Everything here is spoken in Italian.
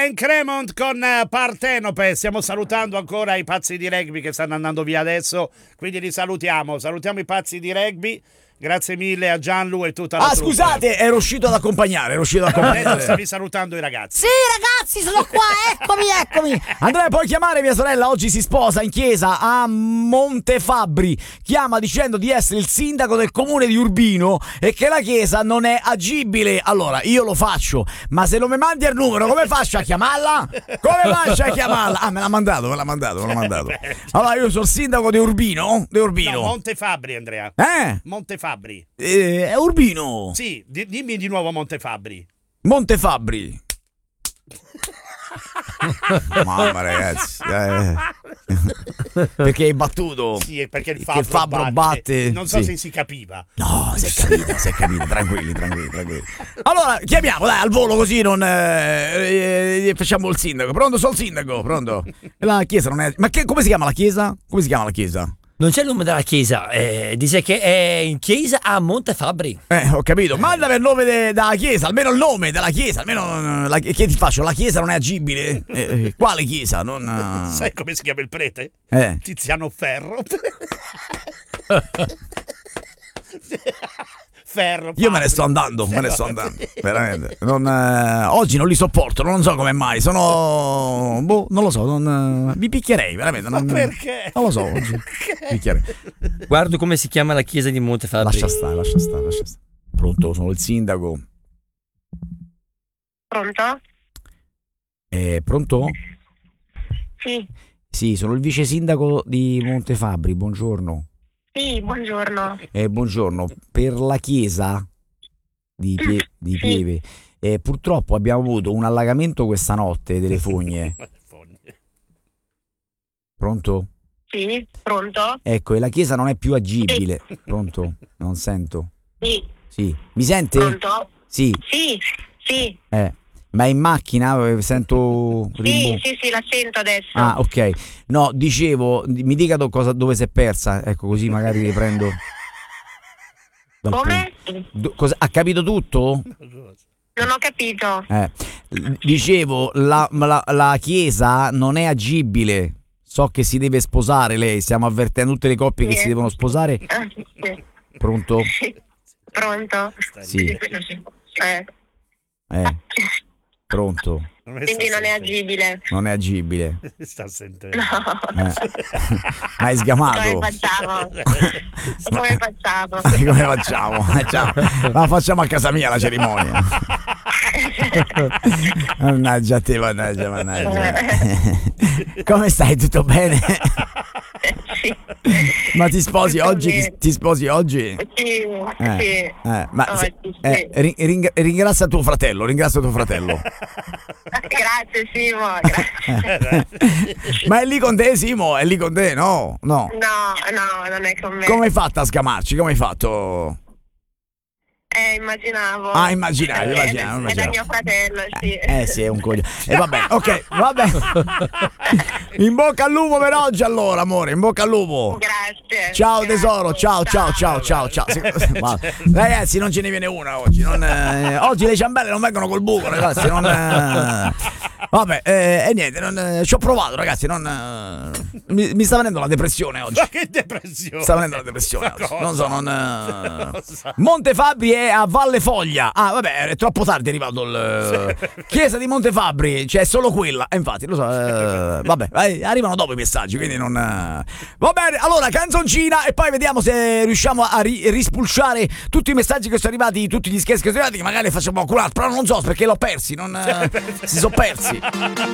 and Cremont con Partenope. Stiamo salutando ancora i pazzi di rugby che stanno andando via adesso, quindi li salutiamo i pazzi di rugby. Grazie mille a Gianlu e tutta la troupe. Scusate, ero uscito ad accompagnare. Adesso stavi salutando i ragazzi. Sì, ragazzi, sono qua, eccomi. Andrea, puoi chiamare mia sorella? Oggi si sposa in chiesa a Montefabbri. Chiama dicendo di essere il sindaco del comune di Urbino e che la chiesa non è agibile. Allora, io lo faccio, ma se non mi mandi il numero, come faccio a chiamarla? Ah, me l'ha mandato. Allora, io sono il sindaco di Urbino. No, Montefabbri, Andrea. Montefabbri. È Urbino. Sì, dimmi di nuovo Montefabbri. Mamma, ragazzi, perché hai battuto? Sì, perché il fabbro batte. Non so se si capiva. No, si è capito. Tranquilli. Allora, chiamiamo, dai, al volo, così non facciamo il sindaco. Pronto, sono il sindaco, pronto. La chiesa non è... Ma come si chiama la chiesa? Non c'è il nome della chiesa, dice che è in chiesa a Montefabbri. Ho capito, mandami il nome della chiesa, almeno il nome della chiesa, almeno che ti faccio? La chiesa non è agibile? Quale chiesa? Sai come si chiama il prete? Tiziano Ferro. Io me ne sto andando, veramente. Oggi non li sopporto, non so come mai. Sono non lo so, mi picchierei, veramente. Ma perché? Non lo so, oggi picchierei. Guardo come si chiama la chiesa di Montefabbri. Lascia stare. Pronto, sono il sindaco. Pronto? Pronto? Sì. Sì, sono il vice sindaco di Montefabbri, buongiorno. Sì, buongiorno. Buongiorno, per la chiesa di Pieve, purtroppo abbiamo avuto un allagamento questa notte delle fogne. Pronto? Sì, pronto? Ecco, e la chiesa non è più agibile. Pronto? Non sento. Sì. Mi sente? Pronto? Sì. Ma è in macchina? Sento... Sì, la sento adesso. Ah, ok. No, dicevo, mi dica dove si è persa. Ecco, così magari riprendo. Come? Ha capito tutto? Non ho capito. Dicevo, la chiesa non è agibile. So che si deve sposare lei. Stiamo avvertendo tutte le coppie che si devono sposare. Pronto? Pronto? Sì. Pronto? Quindi non è agibile. Non è agibile. Sta sentendo. No. Hai sgamato. Come facciamo? La facciamo a casa mia la cerimonia. Mannaggia te, mannaggia. Come stai? Tutto bene? Sì. Ma ti sposi oggi? Ti sposi oggi? Sì. Ringrazia tuo fratello. Grazie Simo, grazie. Ma è lì con te, Simo? È lì con te? No, non è con me. Come hai fatto a scamarci? Come hai fatto? Immaginavo. Immaginavi. È da mio fratello, sì. Sì, è un coglione. Vabbè, ok, vabbè. In bocca al lupo per oggi, allora, amore, in bocca al lupo. Grazie. Ciao tesoro, ciao. Ragazzi, non ce ne viene una oggi. Oggi le ciambelle non vengono col buco, ragazzi. Vabbè, e niente, ci ho provato, ragazzi. Mi sta venendo la depressione oggi. Ma che depressione? Sta venendo la depressione oggi. Non so, Montefabbri è a Valle Foglia. Ah, vabbè, è troppo tardi è arrivato il chiesa di Montefabbri, c'è solo quella. Infatti, lo so. Vabbè, arrivano dopo i messaggi, quindi non. Va bene, allora canzoncina e poi vediamo se riusciamo a rispulciare tutti i messaggi che sono arrivati, tutti gli scherzi che sono arrivati, che magari facciamo qualcun altro, però non so perché l'ho persi, si sono persi.